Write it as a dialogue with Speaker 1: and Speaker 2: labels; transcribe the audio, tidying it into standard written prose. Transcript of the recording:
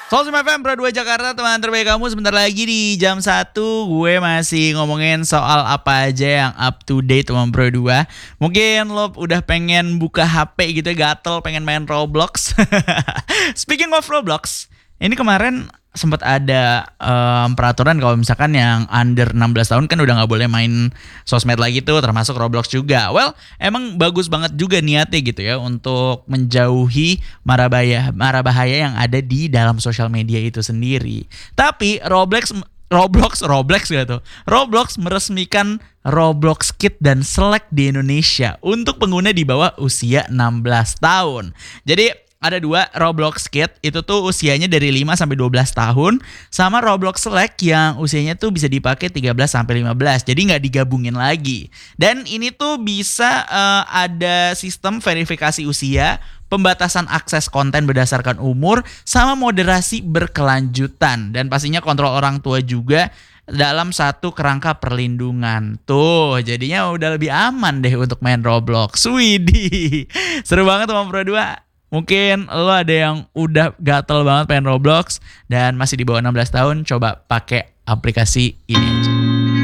Speaker 1: Soul FM Pro 2 Jakarta, teman terbaik kamu. Sebentar lagi di jam 1 gue masih ngomongin soal apa aja yang up to date teman Pro 2. Mungkin lo udah pengen buka HP gitu, gatel pengen main Roblox. Speaking of Roblox, ini kemarin sempat ada peraturan kalau misalkan yang under 16 tahun kan udah gak boleh main sosmed lagi tuh, termasuk Roblox juga. Well, emang bagus banget juga niatnya gitu ya untuk menjauhi mara bahaya yang ada di dalam sosial media itu sendiri. Tapi Roblox gitu. Roblox meresmikan Roblox Kids dan Select di Indonesia untuk pengguna di bawah usia 16 tahun. Jadi ada dua, Roblox Kids itu tuh usianya dari 5 sampai 12 tahun, sama Roblox Select yang usianya tuh bisa dipakai 13 sampai 15. Jadi nggak digabungin lagi. Dan ini tuh bisa ada sistem verifikasi usia, pembatasan akses konten berdasarkan umur, sama moderasi berkelanjutan. Dan pastinya kontrol orang tua juga dalam satu kerangka perlindungan. Tuh, jadinya udah lebih aman deh untuk main Roblox. Widih. Seru banget teman Pro 2. Mungkin lo ada yang udah gatel banget pengen Roblox dan masih di bawah 16 tahun, coba pakai aplikasi ini aja.